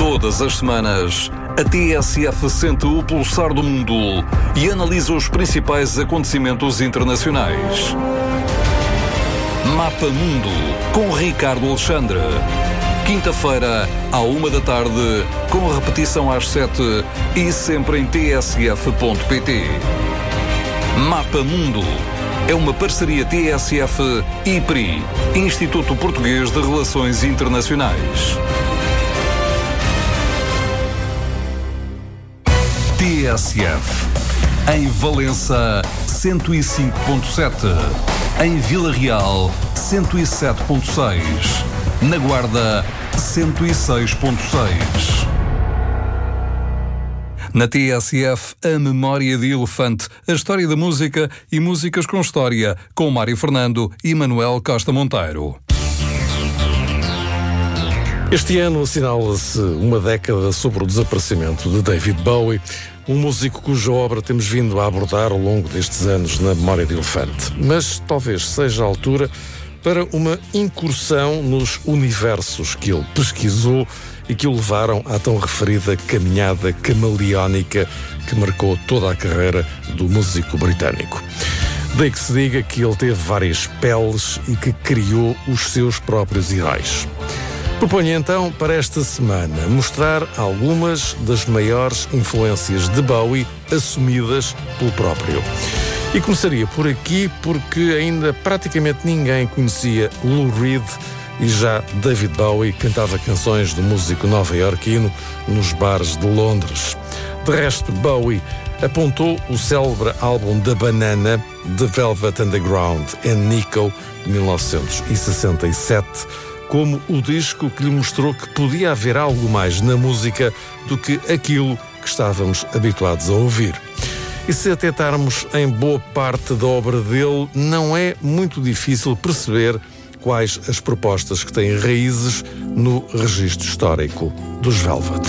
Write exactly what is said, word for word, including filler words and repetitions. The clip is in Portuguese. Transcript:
Todas as semanas, a T S F sente o pulsar do mundo e analisa os principais acontecimentos internacionais. Mapa Mundo, com Ricardo Alexandre. Quinta-feira, à uma da tarde, com repetição às sete e sempre em t s f ponto p t. Mapa Mundo é uma parceria T S F e I P R I, Instituto Português de Relações Internacionais. T S F. Em Valença, cento e cinco ponto sete. Em Vila Real, cento e sete ponto seis. Na Guarda, cento e seis ponto seis. Na T S F, a memória de elefante, a história da música e músicas com história, com Mário Fernando e Manuel Costa Monteiro. Este ano assinala-se uma década sobre o desaparecimento de David Bowie, um músico cuja obra temos vindo a abordar ao longo destes anos na memória de elefante. Mas talvez seja a altura para uma incursão nos universos que ele pesquisou e que o levaram à tão referida caminhada camaleónica que marcou toda a carreira do músico britânico. Daí que se diga que ele teve várias peles e que criou os seus próprios heróis. Proponho então, para esta semana, mostrar algumas das maiores influências de Bowie assumidas pelo próprio. E começaria por aqui porque ainda praticamente ninguém conhecia Lou Reed e já David Bowie cantava canções do músico nova-iorquino nos bares de Londres. De resto, Bowie apontou o célebre álbum da Banana, The Velvet Underground and Nico, de mil novecentos e sessenta e sete, como o disco que lhe mostrou que podia haver algo mais na música do que aquilo que estávamos habituados a ouvir. E se atentarmos em boa parte da obra dele, não é muito difícil perceber quais as propostas que têm raízes no registro histórico dos Velvet.